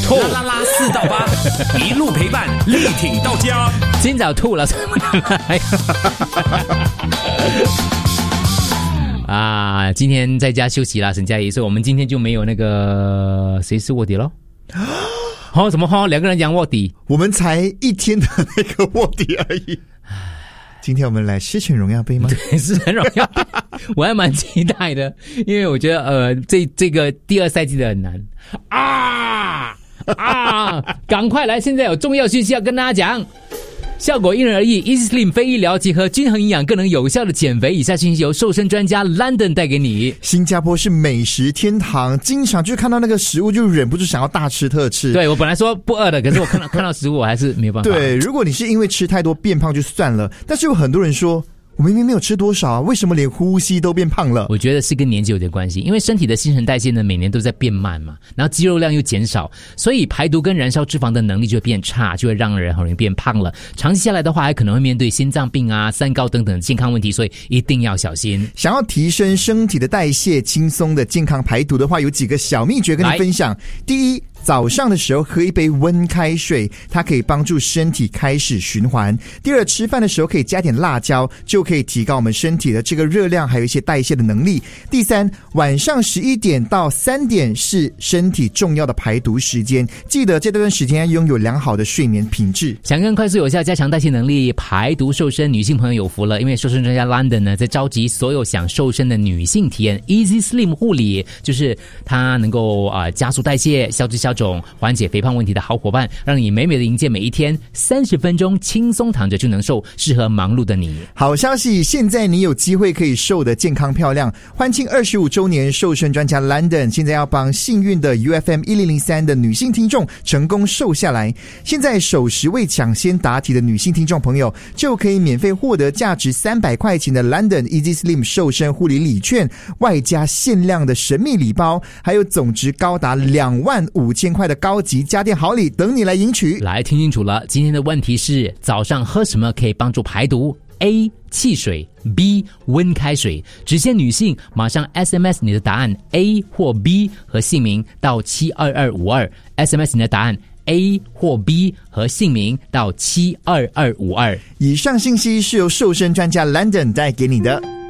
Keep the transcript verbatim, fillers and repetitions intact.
吐啦啦啦四到八，一路陪伴，力挺到家。 今早吐了，啊，今天在家休息啦，沈佳宜，所以我们今天就没有那个谁是卧底咯。好、哦，怎么好？两个人讲卧底， 我们才一天的那个卧底而已。今天我们来狮犬荣耀杯吗？ 对，狮犬荣耀杯，我还蛮期待的，因为我觉得呃，这这个第二赛季的很难啊啊！赶快来，现在有重要讯息要跟大家讲。效果因人而异 ，Easy Slim 非医疗结合均衡营养，更能有效的减肥。以下信息由瘦身专家 London 带给你。 新加坡是美食天堂，经常就看到那个食物就忍不住想要大吃特吃。 对，我本来说不饿的，可是我看到看到食物我还是没有办法。 对，如果你是因为吃太多变胖就算了，但是有很多人说，我明明没有吃多少啊，为什么连呼吸都变胖了？ 我觉得是跟年纪有点关系，因为身体的新陈代谢呢每年都在变慢嘛，然后肌肉量又减少，所以排毒跟燃烧脂肪的能力就会变差，就会让人很容易变胖了。长期下来的话，还可能会面对心脏病啊、三高等等的健康问题，所以一定要小心。 想要提升身体的代谢，轻松的健康排毒的话，有几个小秘诀跟你分享。第一，早上的时候喝一杯温开水，它可以帮助身体开始循环。第二，吃饭的时候可以加点辣椒，就可以提高我们身体的这个热量还有一些代谢的能力。第三，晚上十一点到三点是身体重要的排毒时间，记得这段时间要拥有良好的睡眠品质。 想更快速有效加强代谢能力、排毒瘦身，女性朋友有福了，因为瘦身专家 London 呢在召集所有想瘦身的女性体验 Easy Slim 护理，就是它能够啊、呃、加速代谢、消脂消肿、缓解肥胖问题的好伙伴，让你美美的迎接每一天。三十分钟轻松躺着就能瘦，适合忙碌的你。 好消息，现在你有机会可以瘦得健康漂亮。欢庆二十五周年，瘦身专家 London 现在要帮幸运的 U F M 一零零三的女性听众成功瘦下来。现在首十位抢先答题的女性听众朋友就可以免费获得价值三百块钱的 London Easy Slim 瘦身护理礼券，外加限量的神秘礼包，还有总值高达两万五千块的高级家电好礼等你来赢取。 来，听清楚了，今天的问题是早上喝什么可以帮助排毒？ A. 汽水 B. 温开水。只限女性，马上 S M S 你的答案 A 或 B 和姓名到七二二五二 S M S 你的答案 A 或 B 和姓名到七二二五二。 以上信息是由瘦身专家 London 带给你的。